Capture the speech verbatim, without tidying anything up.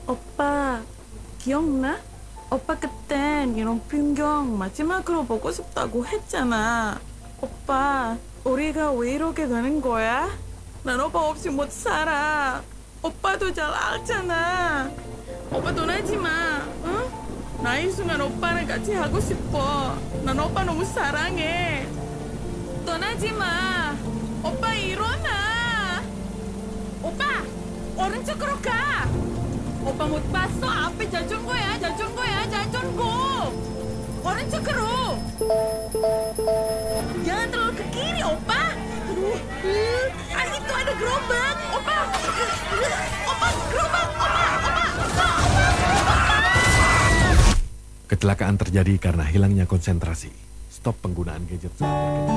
오빠, 기억나? 오빠 그땐 이런 풍경 마지막으로 보고 싶다고 했잖아. 오빠, 우리가 왜 이렇게 되는 거야? 난 오빠 없이 못 살아. 오빠도 잘 알잖아. 오빠 떠나지 마, 응? 나 이 순간 오빠랑 같이 하고 싶어. 난 오빠 너무 사랑해. 떠나지 마. 오빠 일어나. 오빠, 오른쪽으로 가. 오빠 못 봤어? 앞에 자전거야, 자전거야, 자전거. 오른쪽으로. Jangan terlalu ke kiri, opa. Aduh, uh, ah, itu ada gerobak, opa. Opa, gerobak, opa, opa, opa, opa. Kecelakaan terjadi karena hilangnya konsentrasi. Stop penggunaan gadget saat berkendara.